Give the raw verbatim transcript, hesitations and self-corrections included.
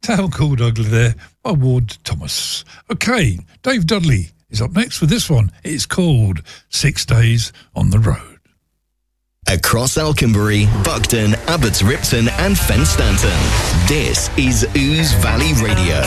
Town Called Ugly there by Ward Thomas. Okay, Dave Dudley is up next with this one. It's called Six Days on the Road. Across Alconbury, Buckton, Abbots Ripton and Fenstanton. This is Ooze Valley Radio.